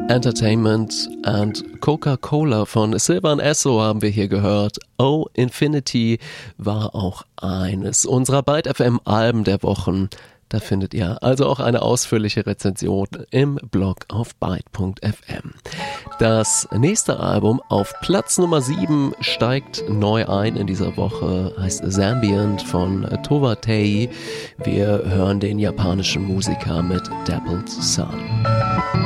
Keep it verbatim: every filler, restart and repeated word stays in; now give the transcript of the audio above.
Entertainment and Coca-Cola von Sylvan Esso haben wir hier gehört. Oh, Infinity war auch eines unserer Byte F M Alben der Wochen. Da findet ihr also auch eine ausführliche Rezension im Blog auf byte punkt f m. Das nächste Album auf Platz Nummer sieben steigt neu ein in dieser Woche, heißt Zambient von Towa Tei. Wir hören den japanischen Musiker mit Dappled Sun.